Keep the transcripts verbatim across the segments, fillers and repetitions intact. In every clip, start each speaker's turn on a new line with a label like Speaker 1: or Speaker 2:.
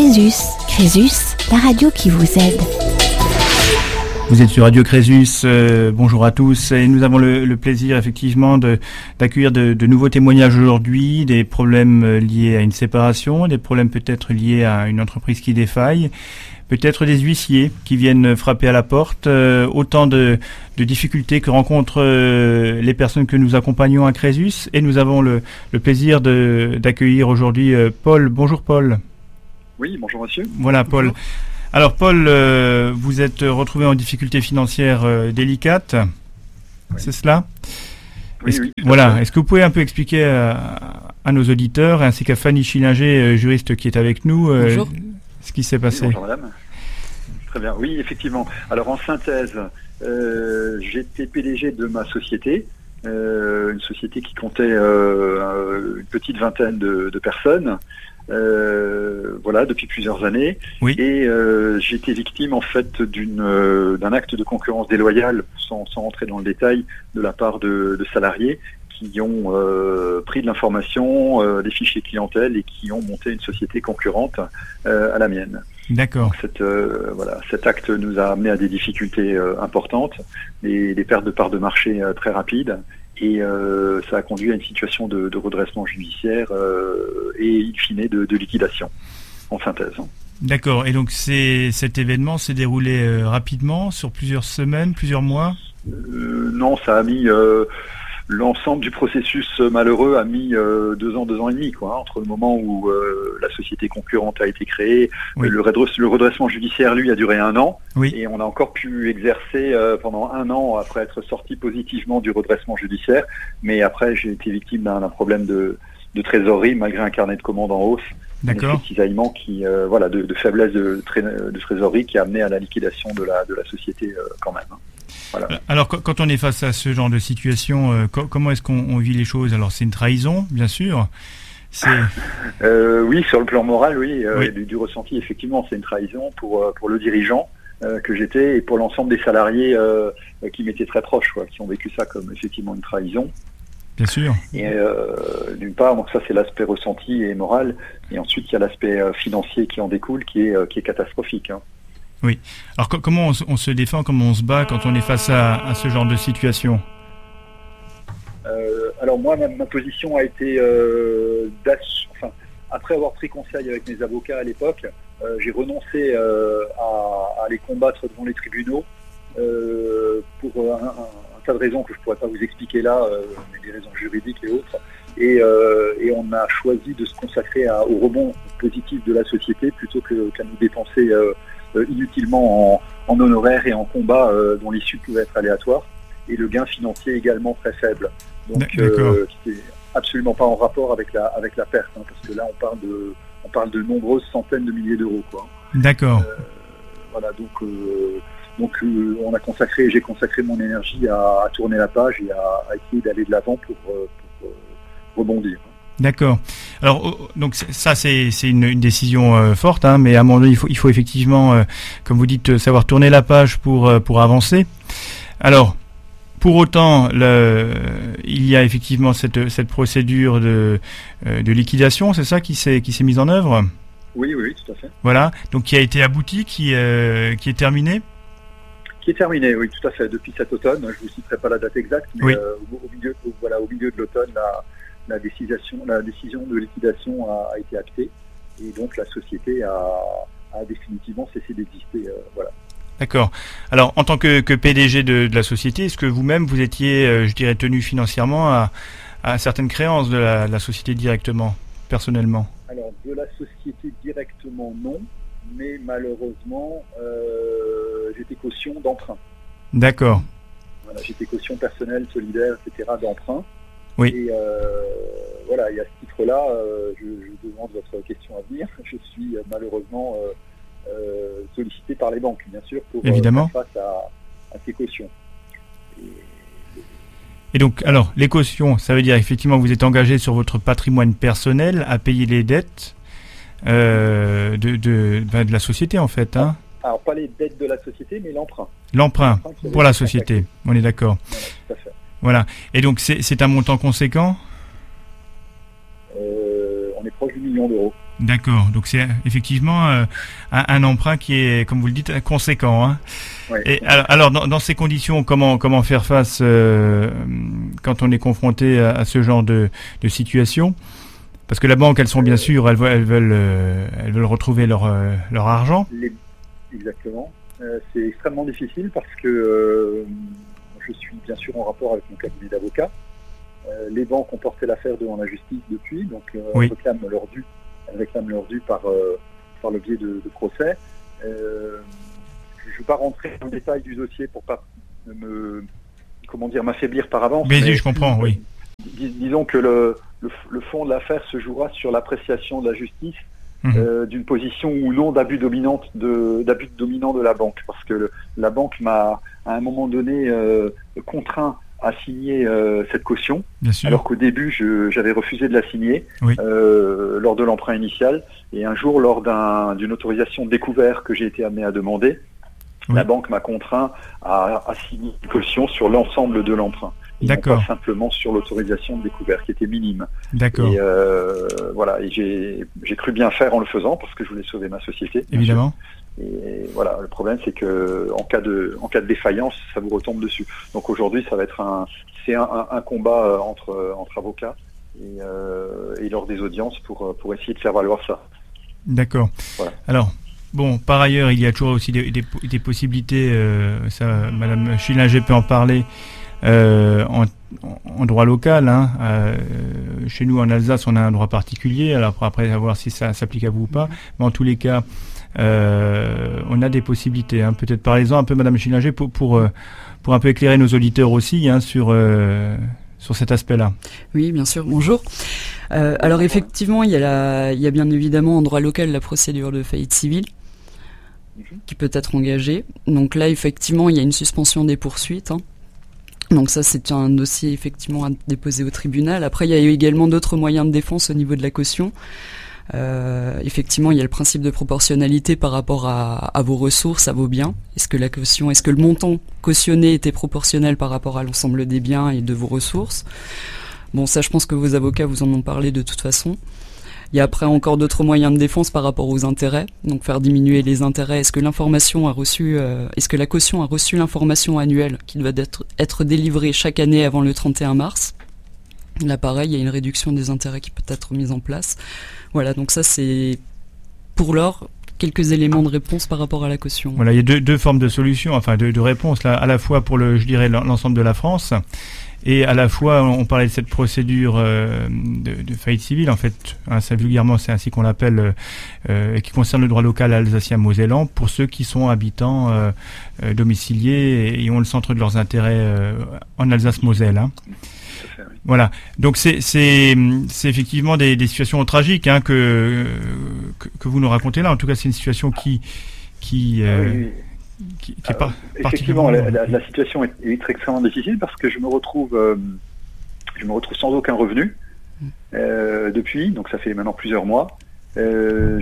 Speaker 1: Crésus. Crésus, la radio qui vous aide.
Speaker 2: Vous êtes sur Radio Crésus, euh, bonjour à tous, et nous avons le, le plaisir effectivement de, d'accueillir de, de nouveaux témoignages aujourd'hui, des problèmes liés à une séparation, des problèmes peut-être liés à une entreprise qui défaille, peut-être des huissiers qui viennent frapper à la porte, euh, autant de, de difficultés que rencontrent euh, les personnes que nous accompagnons à Crésus, et nous avons le, le plaisir de, d'accueillir aujourd'hui euh, Paul. Bonjour Paul.
Speaker 3: Oui, bonjour monsieur.
Speaker 2: Voilà Paul. Bonjour. Alors Paul, euh, vous êtes retrouvé en difficulté financière euh, délicate, oui. C'est cela ?
Speaker 3: Oui,
Speaker 2: Est-ce,
Speaker 3: oui.
Speaker 2: Voilà. Est-ce que vous pouvez un peu expliquer à, à nos auditeurs, ainsi qu'à Fanny Schillinger, euh, juriste qui est avec nous, euh, ce qui s'est passé ?
Speaker 3: Oui, bonjour madame. Très bien. Oui, effectivement. Alors en synthèse, euh, j'étais P D G de ma société, euh, une société qui comptait euh, une petite vingtaine de, de personnes. Euh, voilà, depuis plusieurs années.
Speaker 2: Oui.
Speaker 3: Et euh, j'ai été victime en fait d'une euh, d'un acte de concurrence déloyale, sans, sans rentrer dans le détail, de la part de, de salariés qui ont euh, pris de l'information, euh, des fichiers clientèle et qui ont monté une société concurrente euh, à la mienne.
Speaker 2: D'accord.
Speaker 3: Donc, cette, euh, voilà, cet acte nous a amené à des difficultés euh, importantes, des, des pertes de parts de marché euh, très rapides. Et euh, ça a conduit à une situation de, de redressement judiciaire euh, et in fine de, de liquidation, en synthèse.
Speaker 2: D'accord. Et donc c'est, cet événement s'est déroulé euh, rapidement, sur plusieurs semaines, plusieurs mois ?
Speaker 3: euh, Non, ça a mis... Euh, l'ensemble du processus malheureux a mis euh, deux ans, deux ans et demi, quoi, entre le moment où euh, la société concurrente a été créée. Oui. Le, redresse, le redressement judiciaire, lui, a duré un an.
Speaker 2: Oui.
Speaker 3: Et on a encore pu exercer euh, pendant un an après être sorti positivement du redressement judiciaire. Mais après, j'ai été victime d'un, d'un problème de, de trésorerie, malgré un carnet de commandes en hausse.
Speaker 2: D'accord.
Speaker 3: Un cisaillement qui, euh, voilà, de, de faiblesse de, de trésorerie qui a amené à la liquidation de la, de la société euh, quand même. Voilà.
Speaker 2: Alors, quand on est face à ce genre de situation, euh, co- comment est-ce qu'on on vit les choses ? Alors, c'est une trahison, bien sûr. C'est...
Speaker 3: euh, oui, sur le plan moral, oui, euh,
Speaker 2: oui.
Speaker 3: Du, du ressenti, effectivement, c'est une trahison pour pour le dirigeant euh, que j'étais et pour l'ensemble des salariés euh, qui m'étaient très proches, quoi, qui ont vécu ça comme effectivement une trahison.
Speaker 2: Bien sûr.
Speaker 3: Et euh, d'une part, donc ça c'est l'aspect ressenti et moral, et ensuite il y a l'aspect euh, financier qui en découle, qui est euh, qui est catastrophique. Hein.
Speaker 2: Oui. Alors co- comment on, on se défend, comment on se bat quand on est face à, à ce genre de situation ?
Speaker 3: euh, Alors moi, ma, ma position a été, euh, enfin, après avoir pris conseil avec mes avocats à l'époque, euh, j'ai renoncé euh, à, à les combattre devant les tribunaux euh, pour un, un, un tas de raisons que je ne pourrais pas vous expliquer là, euh, mais des raisons juridiques et autres. Et, euh, et on a choisi de se consacrer à, au rebond positif de la société plutôt que, qu'à nous dépenser euh, inutilement en, en honoraires et en combats euh, dont l'issue pouvait être aléatoire, et le gain financier également très faible. Donc, euh, qui n'est absolument pas en rapport avec la avec la perte, hein, parce que là on parle de on parle de nombreuses centaines de milliers d'euros, quoi.
Speaker 2: D'accord.
Speaker 3: Euh, voilà, donc euh, donc euh, on a consacré, j'ai consacré mon énergie à, à tourner la page et à, à essayer d'aller de l'avant pour, pour, pour euh, rebondir.
Speaker 2: D'accord. Alors donc ça c'est c'est une, une décision euh, forte, hein, mais à un moment donné il faut il faut effectivement, euh, comme vous dites, savoir tourner la page pour euh, pour avancer. Alors pour autant, le, il y a effectivement cette cette procédure de euh, de liquidation, c'est ça qui s'est qui s'est mise en œuvre ?
Speaker 3: Oui, oui, tout à fait.
Speaker 2: Voilà, donc qui a été abouti, qui euh, qui est terminé ?
Speaker 3: Qui est terminé, oui, tout à fait. Depuis cet automne, je vous citerai pas la date exacte, mais oui. euh, au, au milieu au, voilà au milieu de l'automne, la La décision, la décision de liquidation a, a été actée et donc la société a, a définitivement cessé d'exister. Euh, voilà.
Speaker 2: D'accord. Alors, en tant que, que P D G de, de la société, est-ce que vous-même vous étiez, euh, je dirais, tenu financièrement à, à certaines créances de la, de la société directement, personnellement ?
Speaker 3: Alors, de la société directement, non, mais malheureusement, euh, j'étais caution d'emprunt.
Speaker 2: D'accord.
Speaker 3: Voilà, j'étais caution personnelle, solidaire, et cetera d'emprunt.
Speaker 2: Oui.
Speaker 3: Et euh, voilà, et à ce titre-là, euh, je, je demande votre question à venir. Je suis euh, malheureusement euh, euh, sollicité par les banques, bien sûr, pour
Speaker 2: Évidemment.
Speaker 3: Euh, faire face à, à ces cautions. Et,
Speaker 2: et donc, alors, les cautions, ça veut dire effectivement que vous êtes engagé sur votre patrimoine personnel à payer les dettes euh, de, de, ben, de la société, en fait. Hein.
Speaker 3: Alors, pas les dettes de la société, mais l'emprunt.
Speaker 2: L'emprunt, l'emprunt pour la société, on est d'accord.
Speaker 3: Voilà, tout à fait.
Speaker 2: Voilà. Et donc, c'est, c'est un montant conséquent ?
Speaker 3: euh, On est proche du million d'euros.
Speaker 2: D'accord, donc c'est effectivement euh, un, un emprunt qui est, comme vous le dites, conséquent. Hein.
Speaker 3: Oui.
Speaker 2: Et alors, alors dans, dans ces conditions, comment comment faire face euh, quand on est confronté à, à ce genre de, de situation? Parce que la banque, elles sont bien sûr, elles, elles veulent euh, elles veulent retrouver leur euh, leur argent.
Speaker 3: Les... Exactement. Euh, c'est extrêmement difficile parce que euh, je suis bien sûr en rapport avec mon cabinet d'avocats. Euh, les banques ont porté l'affaire devant la justice depuis, donc euh,
Speaker 2: oui.
Speaker 3: elles réclament leur dû. Elles réclament leur dû par, euh, par le biais de, de procès. Euh, je ne vais pas rentrer dans le détail du dossier pour pas me, comment dire, m'affaiblir par avance.
Speaker 2: Mais, mais je comprends, oui.
Speaker 3: Dis, disons que le, le, le fond de l'affaire se jouera sur l'appréciation de la justice mmh. euh, d'une position ou non d'abus dominante de, d'abus dominant de la banque. Parce que le, la banque m'a, à un moment donné, euh, contraint à signer euh, cette caution, alors qu'au début je, j'avais refusé de la signer oui. euh, lors de l'emprunt initial, et un jour lors d'un, d'une autorisation de découvert que j'ai été amené à demander, oui. la banque m'a contraint à, à signer une caution sur l'ensemble de l'emprunt, et
Speaker 2: D'accord.
Speaker 3: non pas simplement sur l'autorisation de découvert qui était minime.
Speaker 2: D'accord.
Speaker 3: Et euh, voilà, et j'ai, j'ai cru bien faire en le faisant parce que je voulais sauver ma société.
Speaker 2: Évidemment.
Speaker 3: Et voilà, le problème c'est que en cas de en cas de défaillance, ça vous retombe dessus. Donc aujourd'hui, ça va être un c'est un, un, un combat entre entre avocats et, euh, et lors des audiences pour pour essayer de faire valoir ça.
Speaker 2: D'accord. Voilà. Alors bon, par ailleurs, il y a toujours aussi des des, des possibilités. Euh, ça, Madame Schillinger peut en parler. Euh, en, en droit local, hein, euh, chez nous en Alsace, on a un droit particulier. Alors après, à voir si ça s'applique à vous ou pas. Mais en tous les cas. Euh, on a des possibilités. Hein. Peut-être parlez-en un peu, Madame Schillinger, pour, pour, pour un peu éclairer nos auditeurs aussi hein, sur, euh, sur cet aspect-là.
Speaker 4: Oui, bien sûr. Bonjour. Euh, alors effectivement, il y, a la, il y a bien évidemment en droit local la procédure de faillite civile qui peut être engagée. Donc là, effectivement, il y a une suspension des poursuites. Hein. Donc ça, c'est un dossier effectivement à déposer au tribunal. Après, il y a eu également d'autres moyens de défense au niveau de la caution. Euh, effectivement, il y a le principe de proportionnalité par rapport à, à vos ressources, à vos biens. Est-ce que la caution, est-ce que le montant cautionné était proportionnel par rapport à l'ensemble des biens et de vos ressources? Bon, ça, je pense que vos avocats vous en ont parlé de toute façon. Il y a après encore d'autres moyens de défense par rapport aux intérêts. Donc, faire diminuer les intérêts. Est-ce que l'information a reçu, euh, est-ce que la caution a reçu l'information annuelle qui doit être, être délivrée chaque année avant le trente et un mars? Là, pareil, il y a une réduction des intérêts qui peut être mise en place. Voilà, donc ça, c'est pour l'heure quelques éléments de réponse par rapport à la caution.
Speaker 2: Voilà, il y a deux, deux formes de solutions, enfin de, de réponses, là, à la fois pour le, je dirais, l'ensemble de la France, et à la fois, on parlait de cette procédure euh, de, de faillite civile, en fait, hein, ça, vulgairement, c'est ainsi qu'on l'appelle, euh, qui concerne le droit local alsacien-mosellan, pour ceux qui sont habitants euh, euh, domiciliés et, et ont le centre de leurs intérêts euh, en Alsace-Moselle. Hein. Voilà, donc c'est c'est c'est effectivement des, des situations tragiques hein, que, que que vous nous racontez là. En tout cas, c'est une situation qui qui euh, oui, oui. qui, qui est pas
Speaker 3: euh, effectivement la, la, la situation est, est extrêmement difficile parce que je me retrouve euh, je me retrouve sans aucun revenu euh, depuis, donc ça fait maintenant plusieurs mois. Euh,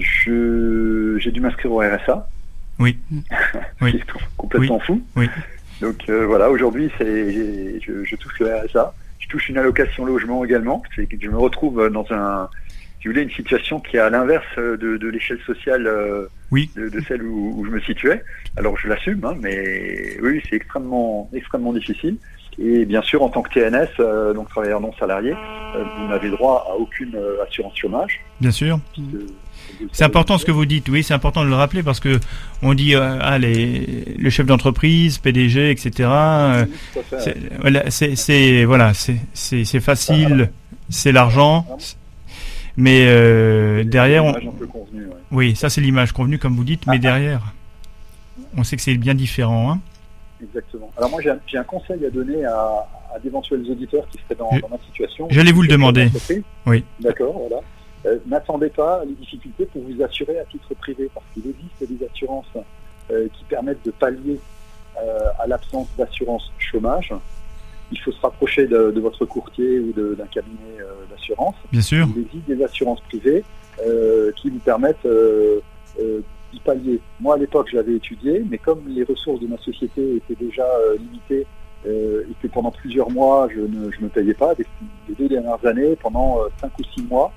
Speaker 3: je j'ai dû m'inscrire au R S A.
Speaker 2: Oui.
Speaker 3: oui. C'est complètement
Speaker 2: oui.
Speaker 3: fou.
Speaker 2: Oui.
Speaker 3: Donc euh, voilà, aujourd'hui c'est je, je touche le R S A. Je touche une allocation logement également. C'est que je me retrouve dans un, si vous voulez, une situation qui est à l'inverse de, de l'échelle sociale euh,
Speaker 2: oui.
Speaker 3: de, de celle où, où je me situais. Alors je l'assume, hein, mais oui, c'est extrêmement, extrêmement difficile. Et bien sûr, en tant que T N S, euh, donc travailleur non salarié, euh, vous n'avez droit à aucune euh, assurance chômage.
Speaker 2: Bien sûr. Mmh. C'est important ce que vous dites, oui, c'est important de le rappeler parce que on dit euh, ah, les, le chef d'entreprise, P D G, et cetera. Euh, c'est, voilà, c'est, c'est voilà, c'est, c'est, c'est facile, c'est l'argent, mais euh, derrière, on,
Speaker 3: convenu, ouais.
Speaker 2: oui, ça c'est l'image convenue comme vous dites, mais derrière, on sait que c'est bien différent. Hein.
Speaker 3: Exactement. Alors moi j'ai un, j'ai un conseil à donner à, à d'éventuels auditeurs qui seraient dans,
Speaker 2: Je,
Speaker 3: dans ma situation.
Speaker 2: J'allais vous le demander. Oui.
Speaker 3: D'accord, voilà. Euh, n'attendez pas les difficultés pour vous assurer à titre privé, parce qu'il existe des assurances euh, qui permettent de pallier euh, à l'absence d'assurance chômage. Il faut se rapprocher de, de votre courtier ou de, d'un cabinet euh, d'assurance.
Speaker 2: Bien sûr.
Speaker 3: Il existe des assurances privées euh, qui vous permettent euh, euh, d'y pallier. Moi, à l'époque, je l'avais étudié, mais comme les ressources de ma société étaient déjà euh, limitées euh, et que pendant plusieurs mois, je ne je me payais pas, les, les deux dernières années, pendant euh, cinq ou six mois,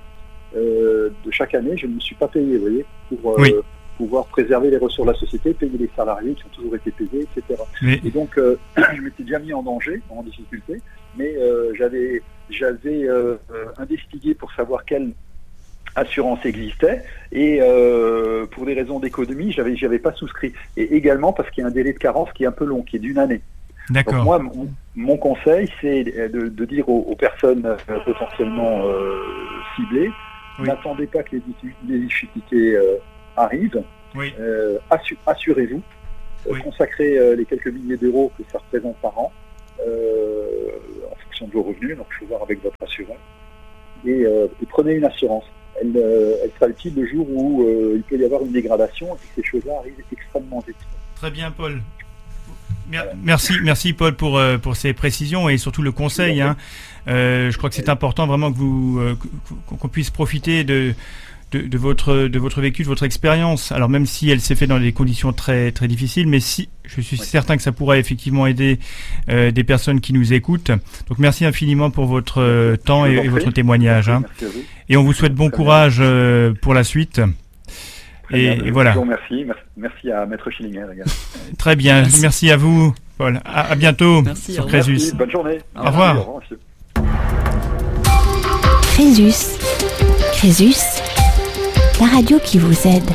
Speaker 3: euh, de chaque année, je ne me suis pas payé, vous voyez, pour euh,
Speaker 2: oui.
Speaker 3: pouvoir préserver les ressources de la société, payer les salariés qui ont toujours été payés, et cetera.
Speaker 2: Mais...
Speaker 3: Et donc, euh, je m'étais déjà mis en danger, en difficulté, mais euh, j'avais, j'avais euh, investigué pour savoir quelle assurance existait, et euh, pour des raisons d'économie, j'avais, j'avais pas souscrit. Et également parce qu'il y a un délai de carence qui est un peu long, qui est d'une année.
Speaker 2: D'accord.
Speaker 3: Donc moi, mon, mon conseil, c'est de, de dire aux, aux personnes euh, potentiellement euh, ciblées, oui. N'attendez pas que les, les difficultés euh, arrivent. Oui. Euh, assu- assurez-vous, oui. euh, consacrez euh, les quelques milliers d'euros que ça représente par an euh, en fonction de vos revenus. Donc, il faut voir avec votre assureur et, euh, et prenez une assurance. Elle, euh, elle sera utile le jour où euh, il peut y avoir une dégradation et que ces choses-là arrivent extrêmement vite.
Speaker 2: Très bien, Paul. Merci, merci Paul pour euh, pour ces précisions et surtout le conseil. Hein. Euh, je crois que c'est important vraiment que vous euh, qu'on puisse profiter de, de de votre de votre vécu, de votre expérience. Alors même si elle s'est faite dans des conditions très très difficiles, mais si je suis oui. certain que ça pourra effectivement aider euh, des personnes qui nous écoutent. Donc merci infiniment pour votre euh, temps et, et votre témoignage. Hein. Et on vous souhaite bon Très courage euh, pour la suite. Et,
Speaker 3: bien,
Speaker 2: et voilà.
Speaker 3: Merci, merci à Maître Schillinger.
Speaker 2: Très bien, merci, merci à vous, Paul. À, à bientôt
Speaker 4: merci,
Speaker 2: sur Crésus.
Speaker 3: Merci, bonne journée.
Speaker 2: Au merci, revoir.
Speaker 3: Au revoir
Speaker 1: Crésus, Crésus, la radio qui vous aide.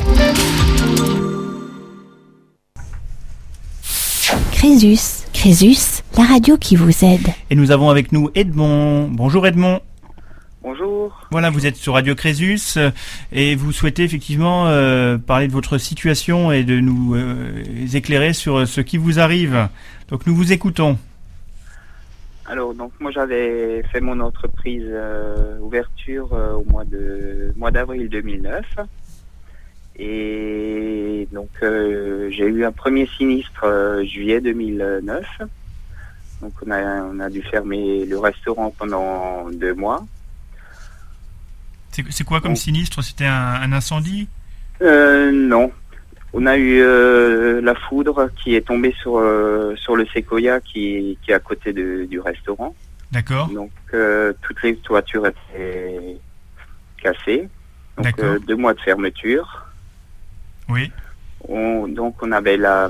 Speaker 1: Crésus, Crésus, la radio qui vous aide.
Speaker 2: Et nous avons avec nous Edmond. Bonjour Edmond.
Speaker 5: Bonjour.
Speaker 2: Voilà, vous êtes sur Radio Crésus euh, et vous souhaitez effectivement euh, parler de votre situation et de nous euh, éclairer sur ce qui vous arrive. Donc nous vous écoutons.
Speaker 5: Alors donc moi j'avais fait mon entreprise euh, ouverture euh, au mois de mois d'avril deux mille neuf et donc euh, j'ai eu un premier sinistre euh, juillet deux mille neuf. Donc on a on a dû fermer le restaurant pendant deux mois.
Speaker 2: C'est, c'est quoi comme bon. sinistre? C'était un, un incendie?
Speaker 5: euh, Non. On a eu euh, la foudre qui est tombée sur, euh, sur le séquoia qui, qui est à côté de, du restaurant.
Speaker 2: D'accord.
Speaker 5: Donc euh, toutes les toitures étaient cassées. Donc
Speaker 2: D'accord.
Speaker 5: Euh, deux mois de fermeture.
Speaker 2: Oui.
Speaker 5: On, donc on avait la...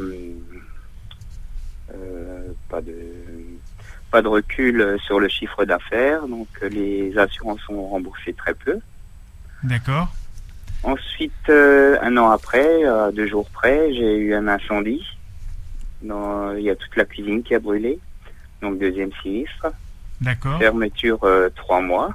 Speaker 5: Euh, pas de... pas de recul sur le chiffre d'affaires. Donc les assurances ont remboursé très peu.
Speaker 2: D'accord.
Speaker 5: Ensuite, euh, un an après, euh, deux jours près, j'ai eu un incendie. Dans, il y a toute la cuisine qui a brûlé. Donc deuxième sinistre.
Speaker 2: D'accord.
Speaker 5: Fermeture euh, trois mois.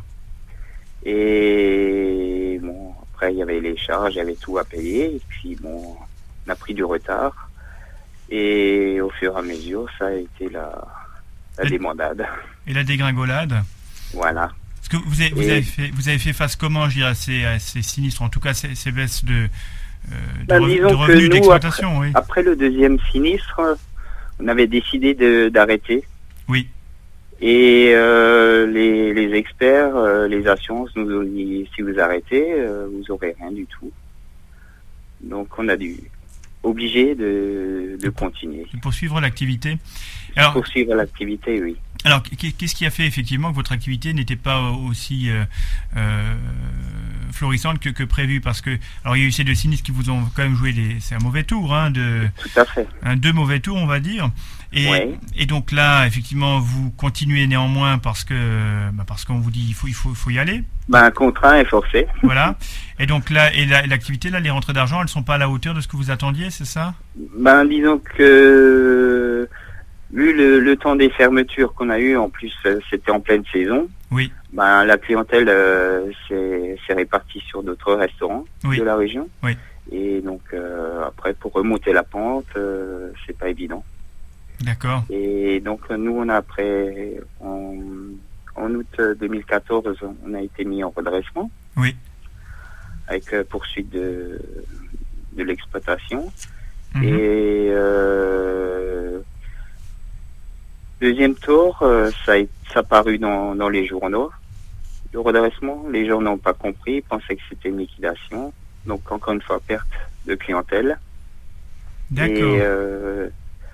Speaker 5: Et bon, après il y avait les charges, il y avait tout à payer. Et puis bon, on a pris du retard. Et au fur et à mesure, ça a été la, la et, débandade.
Speaker 2: Et la dégringolade.
Speaker 5: Voilà.
Speaker 2: Parce que vous avez, vous avez, fait, vous avez fait face comment, je dirais, à ces, à ces sinistres, en tout cas ces, ces baisses de, euh, de,
Speaker 5: ben,
Speaker 2: re,
Speaker 5: disons
Speaker 2: de revenus
Speaker 5: que nous,
Speaker 2: d'exploitation.
Speaker 5: Après,
Speaker 2: oui.
Speaker 5: après le deuxième sinistre, on avait décidé de, d'arrêter.
Speaker 2: Oui.
Speaker 5: Et euh, les, les experts, euh, les assurances nous ont dit, si vous arrêtez, euh, vous n'aurez rien du tout. Donc on a dû obligé de, de continuer.
Speaker 2: De poursuivre l'activité.
Speaker 5: Alors, poursuivre l'activité, oui.
Speaker 2: Alors, qu'est-ce qui a fait effectivement que votre activité n'était pas aussi euh, euh, florissante que, que prévu? Parce que, alors, il y a eu ces deux sinistres qui vous ont quand même joué des, c'est un mauvais tour, hein, de,
Speaker 5: tout à fait.
Speaker 2: Un deux mauvais tours, on va dire. Et,
Speaker 5: ouais.
Speaker 2: et donc là, effectivement, vous continuez néanmoins parce que, bah parce qu'on vous dit il faut, il faut, il faut y aller.
Speaker 5: Ben, contraint et forcé.
Speaker 2: Voilà. Et donc là, et la, l'activité, là, les rentrées d'argent, elles sont pas à la hauteur de ce que vous attendiez, c'est ça?
Speaker 5: Ben, disons que vu le, le temps des fermetures qu'on a eu, en plus c'était en pleine saison.
Speaker 2: Oui.
Speaker 5: Ben la clientèle euh, s'est, s'est répartie sur d'autres restaurants oui. de la région.
Speaker 2: Oui.
Speaker 5: Et donc euh, après pour remonter la pente, euh, c'est pas évident.
Speaker 2: D'accord.
Speaker 5: Et donc nous on a après en, en août deux mille quatorze on a été mis en redressement.
Speaker 2: Oui.
Speaker 5: Avec euh, poursuite de de l'exploitation.
Speaker 2: Mmh.
Speaker 5: Et euh, deuxième tour, euh, ça a, ça a paru dans, dans les journaux, le redressement. Les gens n'ont pas compris, ils pensaient que c'était une liquidation. Donc, encore une fois, perte de clientèle.
Speaker 2: D'accord.
Speaker 5: Et euh,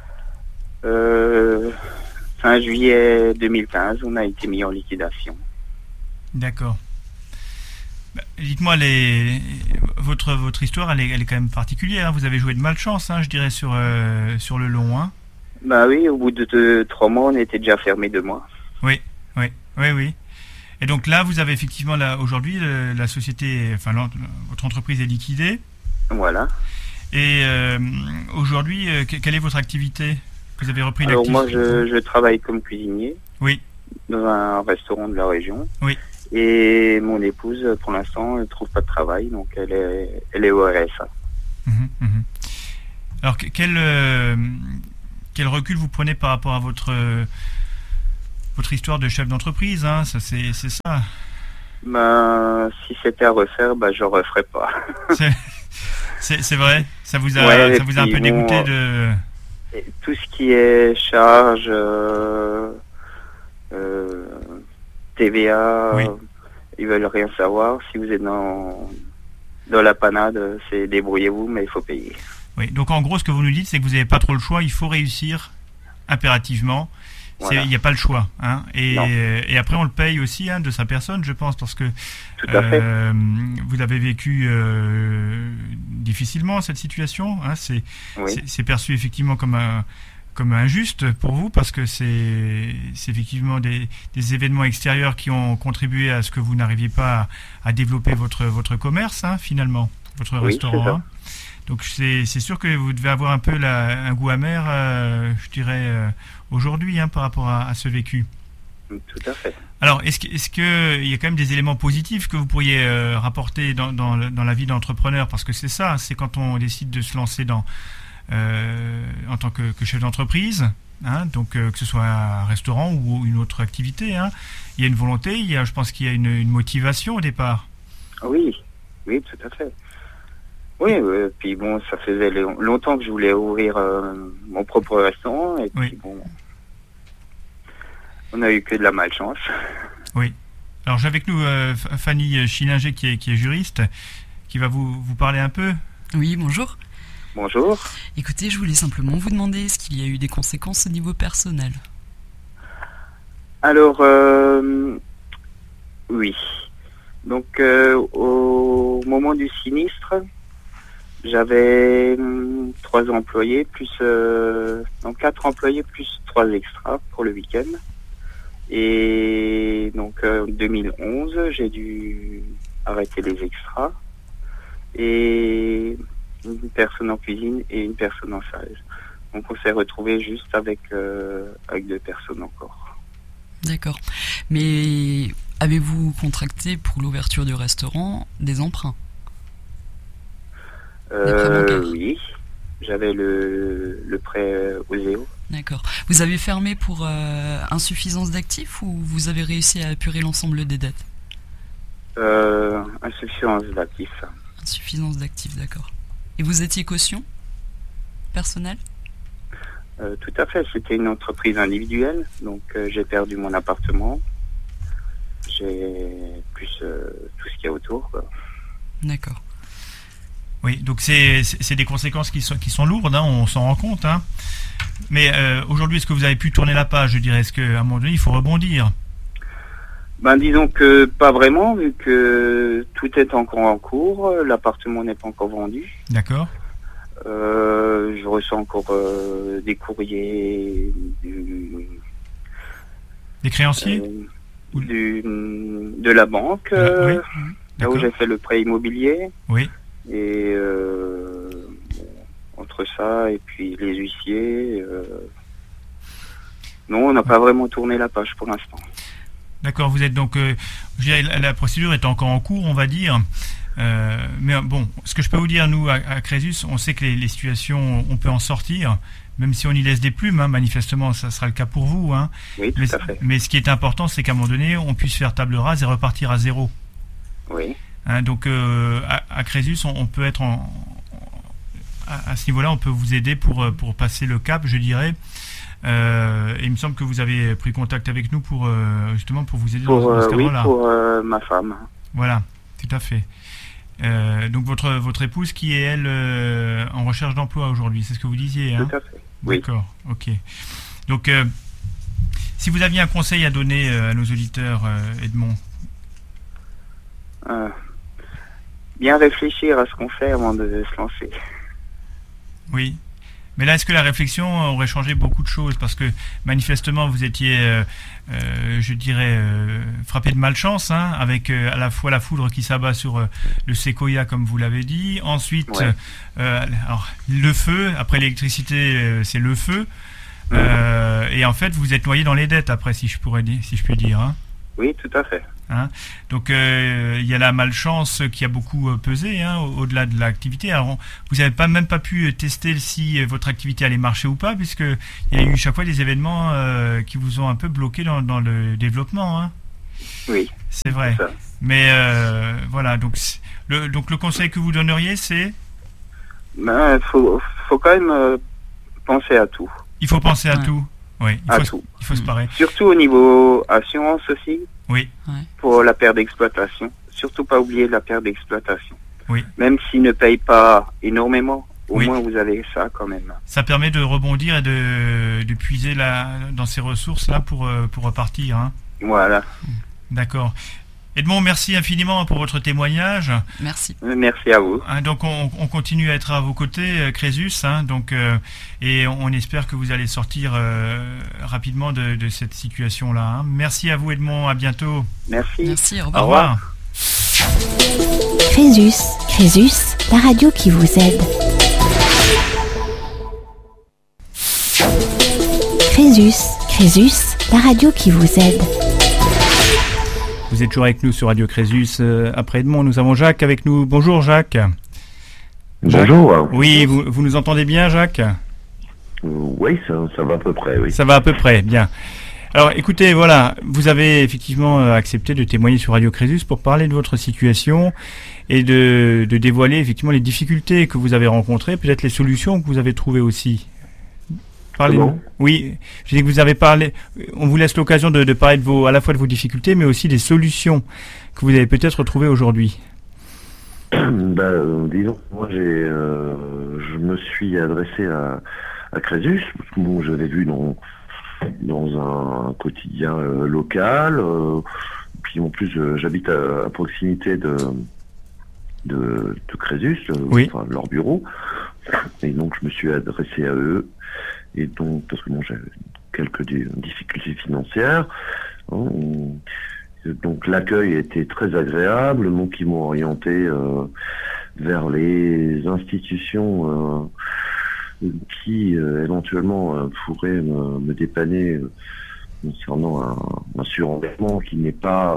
Speaker 5: euh, fin juillet deux mille quinze, on a été mis en liquidation.
Speaker 2: D'accord. Bah, dites-moi, les... votre, votre histoire, elle est, elle est quand même particulière. Hein. Vous avez joué de malchance, hein, je dirais, sur, euh, sur le long. Hein.
Speaker 5: Bah oui, au bout de deux, trois mois, on était déjà fermé deux mois.
Speaker 2: Oui, oui, oui, oui. Et donc là, vous avez effectivement, là, aujourd'hui, le, la société, enfin, votre entreprise est liquidée.
Speaker 5: Voilà.
Speaker 2: Et euh, aujourd'hui, euh, quelle est votre activité? Vous avez repris
Speaker 5: Alors
Speaker 2: l'activité?
Speaker 5: moi, je, je travaille comme cuisinier.
Speaker 2: Oui.
Speaker 5: Dans un restaurant de la région.
Speaker 2: Oui.
Speaker 5: Et mon épouse, pour l'instant, ne trouve pas de travail, donc elle est, elle est au R S A.
Speaker 2: Mmh, mmh. Alors, quel, euh, quel recul vous prenez par rapport à votre, euh, votre histoire de chef d'entreprise, hein, ça, c'est, c'est ça?
Speaker 5: Ben, si c'était à refaire, ben, je ne referais pas.
Speaker 2: c'est, c'est, c'est vrai? Ça vous a,
Speaker 5: ouais,
Speaker 2: ça vous a un peu
Speaker 5: bon,
Speaker 2: dégoûté de...
Speaker 5: Tout ce qui est charge, euh, euh, T V A,
Speaker 2: oui.
Speaker 5: Ils veulent rien savoir. Si vous êtes dans, dans la panade, c'est débrouillez-vous, mais il faut payer.
Speaker 2: Oui, donc en gros, ce que vous nous dites, c'est que vous n'avez pas trop le choix, il faut réussir impérativement. Voilà. Il n'y a pas le choix. Hein. Et, et après, on le paye aussi hein, de sa personne, je pense, parce que
Speaker 5: Tout à fait.
Speaker 2: Euh, vous avez vécu euh, difficilement cette situation. Hein. C'est,
Speaker 5: oui.
Speaker 2: c'est, c'est perçu effectivement comme un... comme injuste pour vous, parce que c'est, c'est effectivement des, des événements extérieurs qui ont contribué à ce que vous n'arriviez pas à, à développer votre, votre commerce, hein, finalement, votre
Speaker 5: oui,
Speaker 2: restaurant. Hein. Donc c'est, c'est sûr que vous devez avoir un peu la, un goût amer, euh, je dirais, euh, aujourd'hui, hein, par rapport à, à ce vécu.
Speaker 5: Tout à fait.
Speaker 2: Alors, est-ce, que, est-ce qu'il y a quand même des éléments positifs que vous pourriez euh, rapporter dans, dans, dans la vie d'entrepreneur? Parce que c'est ça, c'est quand on décide de se lancer dans... Euh, en tant que, que chef d'entreprise, hein, donc euh, que ce soit un restaurant ou une autre activité, hein, il y a une volonté, il y a, je pense qu'il y a une, une motivation au départ.
Speaker 5: Oui, oui, tout à fait. Oui, euh, puis bon, ça faisait longtemps que je voulais ouvrir euh, mon propre restaurant, et puis oui. bon, on a eu que de la malchance.
Speaker 2: Oui. Alors j'ai avec nous euh, Fanny Schillinger qui est, qui est juriste, qui va vous, vous parler un peu.
Speaker 4: Oui, bonjour.
Speaker 5: Bonjour.
Speaker 4: Écoutez, je voulais simplement vous demander, est-ce qu'il y a eu des conséquences au niveau personnel?
Speaker 5: Alors, euh, oui. Donc, euh, au moment du sinistre, j'avais hum, trois employés, plus euh, donc quatre employés, plus trois extras pour le week-end. Et donc, en euh, deux mille onze, j'ai dû arrêter les extras. Et... une personne en cuisine et une personne en salle. Donc on s'est retrouvé juste avec, euh, avec deux personnes encore.
Speaker 4: D'accord. Mais avez-vous contracté pour l'ouverture du restaurant des emprunts?
Speaker 5: euh, Oui, j'avais le, le prêt O S E O.
Speaker 4: D'accord. Vous avez fermé pour euh, insuffisance d'actifs ou vous avez réussi à apurer l'ensemble des dettes?
Speaker 5: euh, Insuffisance d'actifs.
Speaker 4: Insuffisance d'actifs, d'accord. Et vous étiez caution personnelle?
Speaker 5: euh, Tout à fait, c'était une entreprise individuelle, donc euh, j'ai perdu mon appartement, j'ai plus euh, tout ce qu'il y a autour, quoi.
Speaker 4: D'accord.
Speaker 2: Oui, donc c'est, c'est, c'est des conséquences qui sont, qui sont lourdes, hein, on s'en rend compte. Hein. Mais euh, aujourd'hui, est-ce que vous avez pu tourner la page, je dirais? Est-ce qu'à un moment donné, il faut rebondir?
Speaker 5: Ben disons que pas vraiment, vu que tout est encore en cours, l'appartement n'est pas encore vendu.
Speaker 2: D'accord.
Speaker 5: Euh, je reçois encore euh, des courriers du,
Speaker 2: des créanciers
Speaker 5: euh, du, de la banque,
Speaker 2: la,
Speaker 5: euh,
Speaker 2: oui.
Speaker 5: là où j'ai fait le prêt immobilier.
Speaker 2: Oui.
Speaker 5: Et euh, bon, entre ça et puis les huissiers, euh, non, on n'a pas vraiment tourné la page pour l'instant.
Speaker 2: D'accord, vous êtes donc, euh, je dirais, la, la procédure est encore en cours, on va dire. Euh, mais bon, ce que je peux vous dire, nous, à, à Crésus, on sait que les, les situations, on peut en sortir, même si on y laisse des plumes, hein, manifestement, ça sera le cas pour vous. Hein.
Speaker 5: Oui, tout
Speaker 2: mais,
Speaker 5: à fait.
Speaker 2: Mais ce qui est important, c'est qu'à un moment donné, on puisse faire table rase et repartir à zéro.
Speaker 5: Oui.
Speaker 2: Hein, donc, euh, à, à Crésus, on, on peut être en... À, à ce niveau-là, on peut vous aider pour, pour passer le cap, je dirais. Euh, et il me semble que vous avez pris contact avec nous pour euh, justement pour vous aider
Speaker 5: pour,
Speaker 2: dans, dans ce
Speaker 5: euh,
Speaker 2: cadre-là.
Speaker 5: Oui, pour euh, ma femme.
Speaker 2: Voilà, tout à fait. Euh, donc votre votre épouse qui est elle euh, en recherche d'emploi aujourd'hui, c'est ce que vous disiez, hein?
Speaker 5: Tout à fait. Oui.
Speaker 2: D'accord, ok. Donc euh, si vous aviez un conseil à donner euh, à nos auditeurs, euh, Edmond.
Speaker 5: Euh, bien réfléchir à ce qu'on fait avant de se lancer.
Speaker 2: Oui. Mais là, est-ce que la réflexion aurait changé beaucoup de choses? Parce que manifestement, vous étiez, euh, euh, je dirais, euh, frappé de malchance, hein, avec euh, à la fois la foudre qui s'abat sur euh, le séquoia, comme vous l'avez dit. Ensuite,
Speaker 5: Ouais.
Speaker 2: euh, alors, le feu. Après l'électricité, euh, c'est le feu. Euh, et en fait, vous êtes noyé dans les dettes après, si je pourrais dire, si je puis dire. Hein.
Speaker 5: Oui, tout à fait.
Speaker 2: Hein. Donc euh, il y a la malchance qui a beaucoup euh, pesé, hein, au- au-delà de l'activité. Alors on- vous n'avez pas même pas pu euh, tester si euh, votre activité allait marcher ou pas, puisque il y a eu chaque fois des événements euh, qui vous ont un peu bloqué dans, dans le développement. Hein.
Speaker 5: Oui,
Speaker 2: C'est vrai.
Speaker 5: c'est ça.
Speaker 2: Mais euh, voilà, donc c'est- le donc le conseil que vous donneriez, c'est
Speaker 5: Ben, faut, faut quand même euh, penser à tout.
Speaker 2: il faut penser à
Speaker 4: Ouais.
Speaker 2: tout. Oui, il
Speaker 5: À
Speaker 2: faut,
Speaker 5: tout.
Speaker 2: il faut se parer.
Speaker 5: Surtout au niveau assurance aussi,
Speaker 2: Oui,
Speaker 5: pour la perte d'exploitation. Surtout pas oublier la perte d'exploitation.
Speaker 2: Oui.
Speaker 5: Même s'ils ne payent pas énormément, au
Speaker 2: Oui.
Speaker 5: moins vous avez ça quand même.
Speaker 2: ça permet de rebondir et de, de puiser là dans ces ressources là pour euh, pour repartir. Hein.
Speaker 5: Voilà.
Speaker 2: D'accord. Edmond, merci infiniment pour votre témoignage.
Speaker 4: Merci.
Speaker 5: Merci à vous.
Speaker 2: Hein, donc on, on continue à être à vos côtés, euh, Crésus, hein, donc, euh, et on espère que vous allez sortir euh, rapidement de, de cette situation-là. Hein. Merci à vous, Edmond, à bientôt.
Speaker 5: Merci.
Speaker 4: Merci, au
Speaker 2: Au
Speaker 4: revoir.
Speaker 2: revoir.
Speaker 1: Crésus, Crésus, la radio qui vous aide. Crésus, Crésus, la radio qui vous aide.
Speaker 2: Vous êtes toujours avec nous sur Radio Crésus. Euh, après Edmond, nous avons Jacques avec nous. Bonjour Jacques. Jacques.
Speaker 6: Bonjour.
Speaker 2: Oui, vous, vous nous entendez bien, Jacques?
Speaker 6: Euh, oui, ça, ça va à peu près, oui.
Speaker 2: Ça va à peu près, bien. Alors écoutez, voilà, vous avez effectivement euh, accepté de témoigner sur Radio Crésus pour parler de votre situation et de, de dévoiler effectivement les difficultés que vous avez rencontrées, peut-être les solutions que vous avez trouvées aussi. Parlez
Speaker 6: Comment ?
Speaker 2: Oui, j'ai dit que vous avez parlé, on vous laisse l'occasion de, de parler de vos, à la fois de vos difficultés, mais aussi des solutions que vous avez peut-être trouvées aujourd'hui.
Speaker 6: Ben, euh, disons, moi, j'ai, euh, je me suis adressé à, à Crésus, parce que bon, j'avais vu dans, dans un quotidien euh, local, euh, puis en plus, euh, j'habite à, à proximité de, de, de Crésus, euh,
Speaker 2: Oui.
Speaker 6: enfin, leur bureau, et donc je me suis adressé à eux, et donc, parce que bon, j'avais quelques di- difficultés financières, hein, donc l'accueil était très agréable, donc ils m'ont orienté euh, vers les institutions euh, qui euh, éventuellement euh, pourraient me, me dépanner euh, concernant un, un surendettement qui n'est pas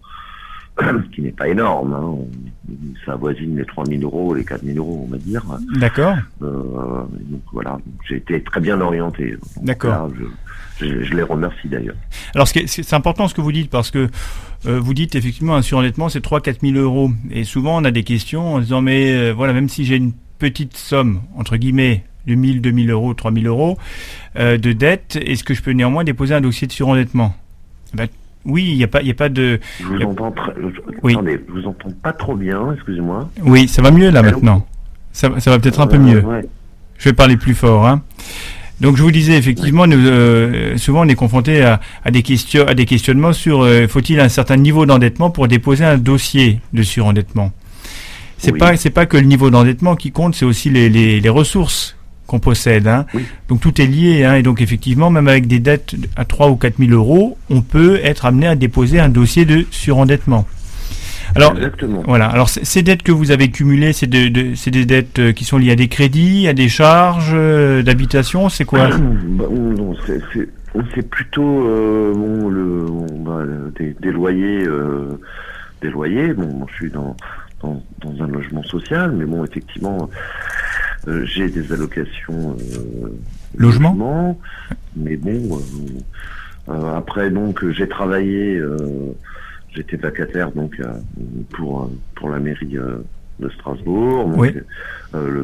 Speaker 6: euh, qui n'est pas énorme. Hein. Ça avoisine les trois mille euros, les quatre mille euros, on va dire.
Speaker 2: D'accord.
Speaker 6: Euh, donc voilà, j'ai été très bien orienté. Donc,
Speaker 2: D'accord.
Speaker 6: là, je, je, je les remercie d'ailleurs.
Speaker 2: Alors ce qui est- c'est important ce que vous dites, parce que euh, vous dites effectivement un surendettement c'est trois à quatre mille euros, et souvent on a des questions en disant mais euh, voilà, même si j'ai une petite somme entre guillemets de mille, deux mille euros, trois mille euros euh, de dette, est-ce que je peux néanmoins déposer un dossier de surendettement? Ben, oui, il n'y a pas, il y a pas de.
Speaker 6: Je vous
Speaker 2: Yep.
Speaker 6: entends très... je-
Speaker 2: Oui.
Speaker 6: Attendez, je vous entends pas trop bien, excusez-moi.
Speaker 2: Oui, ça va mieux là
Speaker 6: Allô
Speaker 2: maintenant. Ça, ça va peut-être un peu
Speaker 6: Euh,
Speaker 2: mieux.
Speaker 6: ouais.
Speaker 2: Je vais parler plus fort. Hein. Donc je vous disais effectivement, nous, euh, souvent on est confronté à, à des questions, à des questionnements sur euh, faut-il un certain niveau d'endettement pour déposer un dossier de surendettement. C'est
Speaker 6: Oui.
Speaker 2: pas, c'est pas que le niveau d'endettement qui compte, c'est aussi les, les, les ressources qu'on possède. Hein.
Speaker 6: Oui.
Speaker 2: Donc tout est lié. Hein, et donc effectivement, même avec des dettes à trois ou quatre mille euros, on peut être amené à déposer un dossier de surendettement. Alors,
Speaker 6: Exactement.
Speaker 2: voilà. Alors, c- ces dettes que vous avez cumulées, c'est de, de- c'est des dettes euh, qui sont liées à des crédits, à des charges euh, d'habitation, c'est quoi?
Speaker 6: Bah, non, c'est, c'est, c'est plutôt euh, bon, le, bon, bah, le- des, des loyers, euh, des loyers. Bon, moi, je suis dans, dans, dans un logement social, mais bon, effectivement, euh, j'ai des allocations euh,
Speaker 2: Logement.
Speaker 6: logement, mais bon, euh, euh, après donc j'ai travaillé. Euh, J'étais vacataire donc euh, pour euh, pour la mairie euh, de Strasbourg. Donc,
Speaker 2: Oui.
Speaker 6: euh,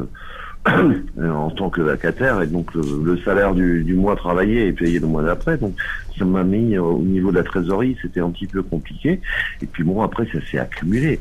Speaker 6: le, en tant que vacataire, et donc le, le salaire du, du mois travaillé est payé le mois d'après. Donc ça m'a mis euh, au niveau de la trésorerie, c'était un petit peu compliqué. Et puis bon, après ça s'est accumulé.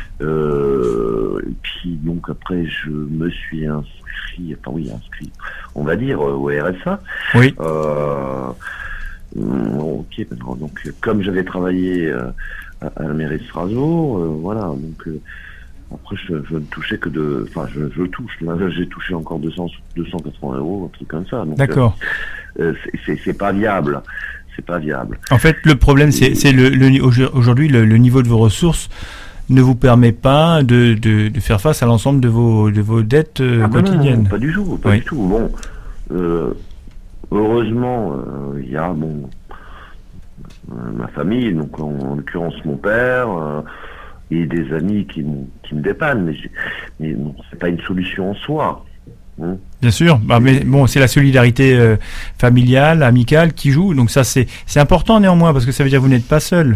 Speaker 6: Euh, et puis donc après je me suis inscrit, enfin oui inscrit, on va dire euh, au R S A.
Speaker 2: Oui.
Speaker 6: Euh, Hum, ok, donc comme j'avais travaillé euh, à, à la mairie de Strasbourg, euh, voilà, donc euh, Après, je, je ne touchais que de... Enfin, je, je touche. Là, j'ai touché encore deux cents, deux cent quatre-vingts euros, un truc comme ça. Donc,
Speaker 2: D'accord.
Speaker 6: Euh, c'est, c'est, c'est pas viable. C'est pas viable.
Speaker 2: En fait, le problème, c'est, c'est le, le, aujourd'hui, le, le niveau de vos ressources ne vous permet pas de, de, de faire face à l'ensemble de vos, de vos dettes euh,
Speaker 6: ah,
Speaker 2: quotidiennes.
Speaker 6: Non, non, pas du tout, pas
Speaker 2: oui.
Speaker 6: du tout. Bon, euh, heureusement, il euh, y a bon, euh, ma famille, donc en, en l'occurrence mon père, euh, et des amis qui, qui me dépannent, mais, mais bon, c'est pas une solution en soi. Hein.
Speaker 2: Bien sûr, bah, mais bon, c'est la solidarité euh, familiale, amicale qui joue, donc ça c'est, c'est important néanmoins, parce que ça veut dire que vous n'êtes pas seul.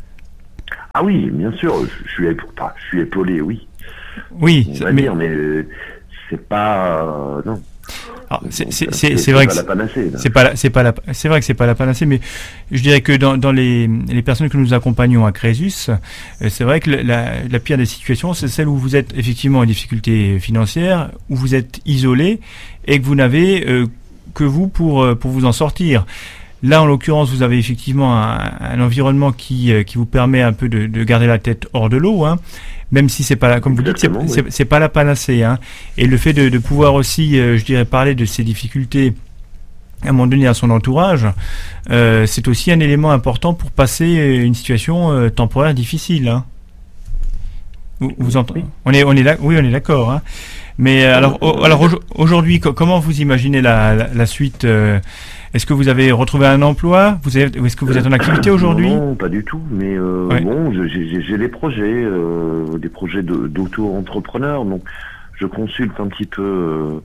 Speaker 6: Ah oui, bien sûr, je suis, enfin, je suis épaulé, oui.
Speaker 2: Oui,
Speaker 6: on va
Speaker 2: mais...
Speaker 6: dire, mais euh, c'est pas... Euh, non.
Speaker 2: Alors, c'est, c'est, c'est, c'est vrai que
Speaker 6: c'est pas la panacée.
Speaker 2: C'est pas la, c'est pas la, c'est vrai que c'est pas la panacée, mais je dirais que dans, dans les, les personnes que nous accompagnons à Crésus, c'est vrai que la, la pire des situations, c'est celle où vous êtes effectivement en difficulté financière, où vous êtes isolé et que vous n'avez euh, que vous pour pour vous en sortir. Là, en l'occurrence, vous avez effectivement un, un environnement qui qui vous permet un peu de, de garder la tête hors de l'eau, hein. Même si c'est pas la, comme vous dites, c'est, oui. c'est, c'est pas la panacée, hein. Et le fait de, de pouvoir aussi, euh, je dirais, parler de ces difficultés à un moment donné à son entourage, euh, c'est aussi un élément important pour passer une situation euh, temporaire difficile, hein. Vous, vous entendez ? Oui. On est, on est là, oui, on est d'accord, hein. Mais euh, alors, oh, alors aujourd'hui, comment vous imaginez la, la, la suite euh, Est-ce que vous avez retrouvé un emploi? Vous avez, est-ce que vous êtes en activité aujourd'hui?
Speaker 6: Non, pas du tout. Mais euh, ouais. bon, j'ai, j'ai, j'ai des projets, euh, des projets de, d'auto-entrepreneur. Donc, je consulte un petit peu, euh,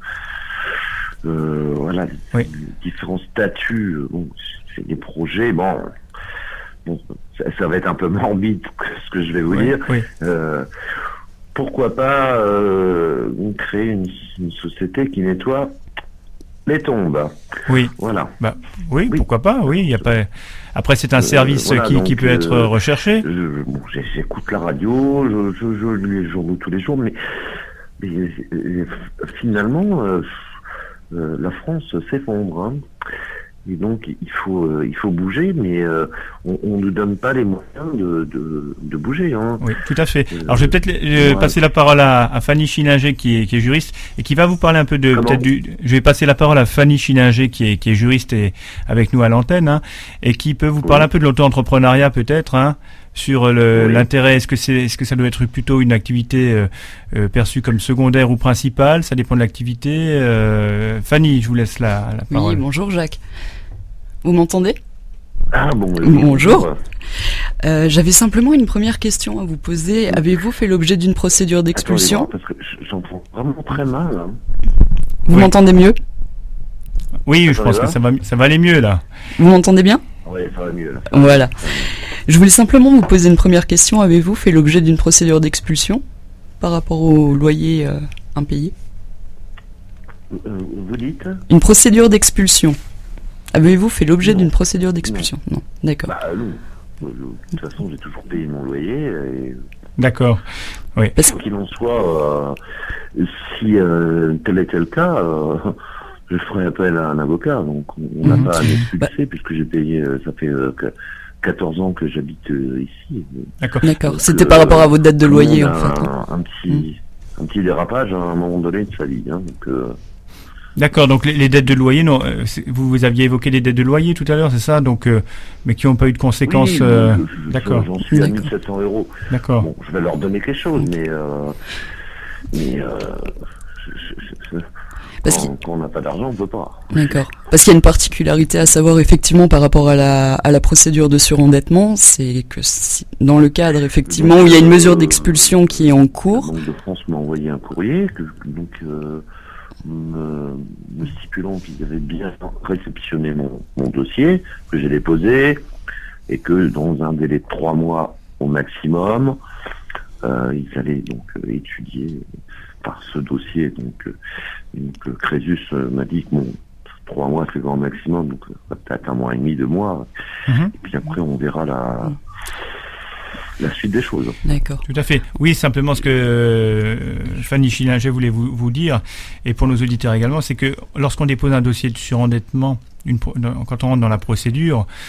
Speaker 6: euh, voilà, oui. différents statuts. Bon, c'est des projets. Bon, bon, ça, ça va être un peu morbide ce que je vais vous oui, dire. Oui. Euh, pourquoi pas euh, créer une, une société qui nettoie les tombes.
Speaker 2: Oui.
Speaker 6: Voilà.
Speaker 2: Bah, oui, oui, pourquoi pas, oui. Y a pas... Après, c'est un service euh, voilà, qui, donc, qui peut être euh, recherché.
Speaker 6: Je, bon, j'écoute la radio, je, je, je lis les journaux tous les jours, mais, mais euh, finalement, euh, euh, la France s'effondre. Hein. Et donc, il faut, euh, il faut bouger, mais euh, on ne nous donne pas les moyens de, de, de bouger. Hein.
Speaker 2: Oui, tout à fait. Alors, je vais peut-être euh, ouais. passer la parole à, à Fanny Chininger, qui est, qui est juriste, et qui va vous parler un peu de... peut-être du. Je vais passer la parole à Fanny Chininger, qui est, qui est juriste et avec nous à l'antenne, hein, et qui peut vous parler oui. un peu de l'auto-entrepreneuriat, peut-être, hein, sur le, oui. l'intérêt. Est-ce que, c'est, est-ce que ça doit être plutôt une activité euh, euh, perçue comme secondaire ou principale? Ça dépend de l'activité. Euh, Fanny, je vous laisse la, la parole.
Speaker 4: Oui, bonjour Jacques. Vous m'entendez?
Speaker 6: Ah bon. Oui,
Speaker 4: bonjour. Euh, j'avais simplement une première question à vous poser. Avez-vous fait l'objet d'une procédure d'expulsion?
Speaker 6: Attendez, parce que j'entends vraiment très mal. Hein.
Speaker 4: Vous oui. m'entendez mieux?
Speaker 2: Oui, Attendez je pense là. que ça va, ça va aller mieux là.
Speaker 4: Vous m'entendez bien?
Speaker 6: Oui, ça va mieux là.
Speaker 4: Voilà. Je voulais simplement vous poser une première question. Avez-vous fait l'objet d'une procédure d'expulsion par rapport au loyer euh, impayé?
Speaker 6: euh, Vous dites?
Speaker 4: Une procédure d'expulsion. Avez-vous fait l'objet non. d'une procédure d'expulsion? Non. non. D'accord.
Speaker 6: Bah non. De toute façon, j'ai toujours payé mon loyer. Et...
Speaker 2: D'accord. Oui.
Speaker 6: Parce qu'il en soit, euh, si euh, tel était le cas, euh, je ferai appel à un avocat. Donc, on n'a mmh. pas à m'expulser bah... puisque j'ai payé. Euh, ça fait euh, quatorze ans que j'habite euh, ici.
Speaker 2: D'accord.
Speaker 4: D'accord. Donc, C'était euh, par rapport à votre date de loyer, en fait.
Speaker 6: Un, un petit, mmh. un petit dérapage à un moment donné de sa vie. Hein, donc. Euh,
Speaker 2: D'accord, donc les, les dettes de loyer, non, euh, vous, vous aviez évoqué les dettes de loyer tout à l'heure, c'est ça, donc, euh, mais qui n'ont pas eu de conséquences.
Speaker 6: Oui,
Speaker 2: euh,
Speaker 6: je,
Speaker 2: d'accord.
Speaker 6: J'en suis à mille sept cents euros.
Speaker 2: D'accord.
Speaker 6: Bon, je vais leur donner quelque chose, mais, euh, mais euh, je, je, je, Parce quand, quand on n'a pas d'argent, on ne peut pas.
Speaker 4: D'accord. Parce qu'il y a une particularité à savoir effectivement par rapport à la, à la procédure de surendettement, c'est que si, dans le cadre effectivement donc, où il y a une mesure d'expulsion qui est en cours.
Speaker 6: La Banque de France m'a envoyé un courrier, que, donc. Euh, Me, me stipulant qu'ils avaient bien réceptionné mon, mon dossier, que j'ai déposé, et que dans un délai de trois mois au maximum, euh, ils allaient donc euh, étudier par ce dossier. Donc, euh, donc Crésus euh, m'a dit que bon, trois mois c'est grand maximum, donc euh, peut-être un mois et demi, deux mois, mm-hmm. et puis après on verra la... la suite des choses.
Speaker 4: D'accord.
Speaker 2: Tout à fait. Oui, simplement ce que euh, Fanny Chininger voulait vous, vous dire, et pour nos auditeurs également, c'est que lorsqu'on dépose un dossier de surendettement, une, quand on rentre dans la procédure,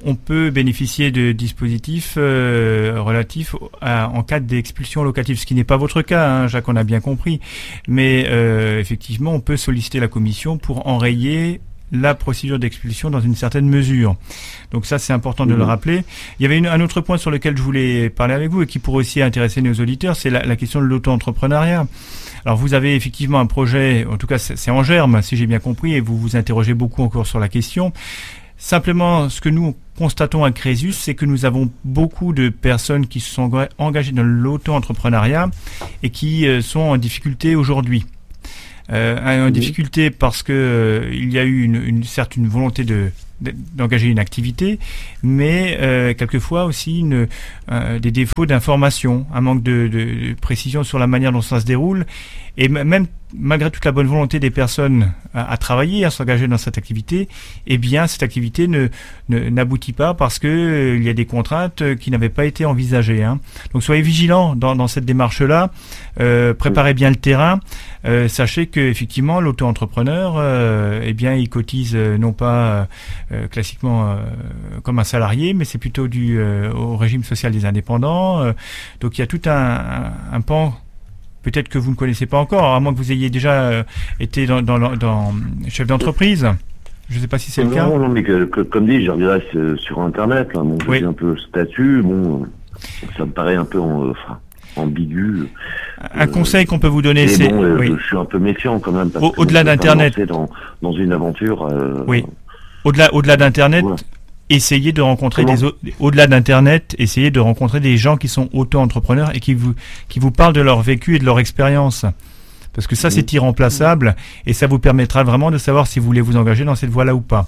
Speaker 2: on peut bénéficier de dispositifs euh, relatifs à, en cas d'expulsion locative, ce qui n'est pas votre cas, hein, Jacques, on a bien compris. Mais euh, effectivement, on peut solliciter la commission pour enrayer la procédure d'expulsion dans une certaine mesure. Donc ça, c'est important de mmh. le rappeler. Il y avait une, un autre point sur lequel je voulais parler avec vous et qui pourrait aussi intéresser nos auditeurs, c'est la, la question de l'auto-entrepreneuriat. Alors vous avez effectivement un projet, en tout cas c'est, c'est en germe, si j'ai bien compris, et vous vous interrogez beaucoup encore sur la question. Simplement, ce que nous constatons à Crésus, c'est que nous avons beaucoup de personnes qui se sont engagées dans l'auto-entrepreneuriat et qui euh, sont en difficulté aujourd'hui. Euh, en difficulté parce que euh, il y a eu une, une certes une volonté de, de d'engager une activité, mais euh, quelquefois aussi une, euh, des défauts d'information, un manque de, de, de précision sur la manière dont ça se déroule, et m- même malgré toute la bonne volonté des personnes à, à travailler, à s'engager dans cette activité, eh bien cette activité ne, ne n'aboutit pas parce que euh, il y a des contraintes euh, qui n'avaient pas été envisagées. Hein. Donc soyez vigilants dans, dans cette démarche-là, euh, préparez bien le terrain. Euh, sachez que effectivement l'auto-entrepreneur, euh, eh bien, il cotise euh, non pas euh, classiquement euh, comme un salarié, mais c'est plutôt dû euh, au régime social des indépendants. Euh, donc il y a tout un, un, un pan. Peut-être que vous ne connaissez pas encore, à moins que vous ayez déjà euh, été dans, dans, dans chef d'entreprise. Je ne sais pas si c'est
Speaker 6: non,
Speaker 2: le cas.
Speaker 6: Non, non, mais que, que, comme dit, je regarde sur Internet. Là, bon, je
Speaker 2: oui.
Speaker 6: sais un peu le statut. Bon, ça me paraît un peu en, enfin, ambigu.
Speaker 2: Un euh, conseil qu'on peut vous donner, c'est...
Speaker 6: Bon, euh,
Speaker 2: oui.
Speaker 6: Je suis un peu méfiant quand même. Parce
Speaker 2: Au,
Speaker 6: que
Speaker 2: au-delà d'Internet.
Speaker 6: Dans, dans une aventure... Euh,
Speaker 2: oui. Au-delà, au-delà d'Internet... Ouais. Essayez de rencontrer Comment des au-delà d'Internet, essayez de rencontrer des gens qui sont auto-entrepreneurs et qui vous qui vous parlent de leur vécu et de leur expérience. Parce que ça, mmh. c'est irremplaçable et ça vous permettra vraiment de savoir si vous voulez vous engager dans cette voie-là ou pas.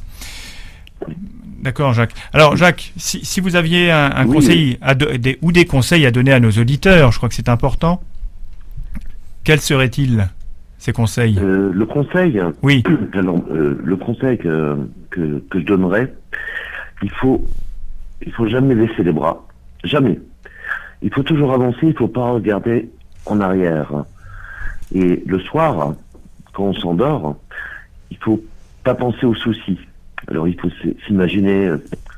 Speaker 2: D'accord, Jacques. Alors, Jacques, si, si vous aviez un, un oui, conseil oui. À de, des, ou des conseils à donner à nos auditeurs, je crois que c'est important. Quels seraient-ils, ces conseils ?
Speaker 6: euh, Le conseil.
Speaker 2: Oui.
Speaker 6: Alors, euh, le conseil que que, que je donnerais. Il faut, il faut jamais baisser les bras. Jamais. Il faut toujours avancer, il faut pas regarder en arrière. Et le soir, quand on s'endort, il faut pas penser aux soucis. Alors il faut s'imaginer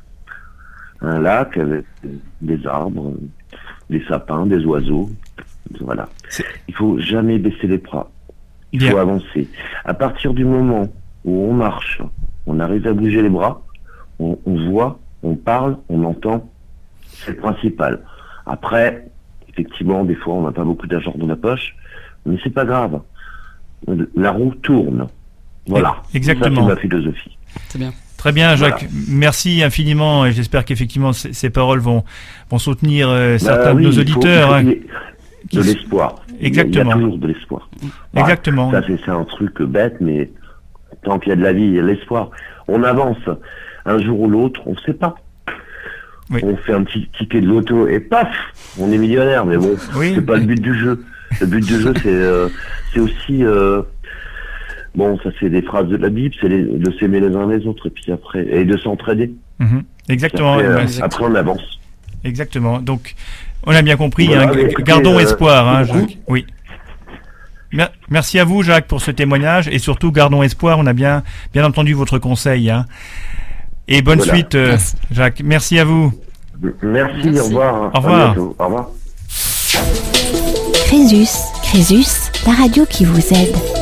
Speaker 6: un lac avec des arbres, des sapins, des oiseaux. Voilà. C'est... Il faut jamais baisser les bras. Il Bien. faut avancer. À partir du moment où on marche, on arrive à bouger les bras, On, on voit, on parle, on entend, c'est le principal. Après, effectivement, des fois, on n'a pas beaucoup d'argent dans la poche, mais c'est pas grave. La roue tourne. Voilà.
Speaker 2: Exactement.
Speaker 6: Ça, c'est ma philosophie.
Speaker 4: C'est bien.
Speaker 2: Très bien, Jacques. Voilà. Merci infiniment et j'espère qu'effectivement ces, ces paroles vont, vont soutenir euh, certains bah, oui, de nos auditeurs.
Speaker 6: Faut, il faut hein, de qui... l'espoir.
Speaker 2: Exactement.
Speaker 6: Il y a toujours de l'espoir.
Speaker 2: Bah, Exactement.
Speaker 6: Ça, c'est, c'est un truc bête, mais tant qu'il y a de la vie, il y a de l'espoir. On avance. Un jour ou l'autre, on ne sait pas. Oui. On fait un petit ticket de loto et paf, on est millionnaire. Mais bon, oui. c'est pas le but du jeu. Le but du jeu, c'est, euh, c'est aussi, euh, bon, ça c'est des phrases de la Bible, c'est les, de s'aimer les uns les autres et puis après et de s'entraider.
Speaker 2: Mm-hmm. Exactement.
Speaker 6: Après, euh,
Speaker 2: Exactement.
Speaker 6: après, on avance.
Speaker 2: Exactement. Donc, on a bien compris.
Speaker 6: Voilà,
Speaker 2: hein,
Speaker 6: écoutez,
Speaker 2: gardons euh, espoir, hein,
Speaker 6: beaucoup.
Speaker 2: Jacques. Oui. Merci à vous, Jacques, pour ce témoignage et surtout gardons espoir. On a bien, bien entendu votre conseil. Hein. Et bonne voilà. suite, euh, Merci. Jacques. Merci à vous.
Speaker 6: Merci, Merci. Au revoir.
Speaker 2: Au revoir.
Speaker 6: Au revoir.
Speaker 1: Crésus, Crésus, la radio qui vous aide.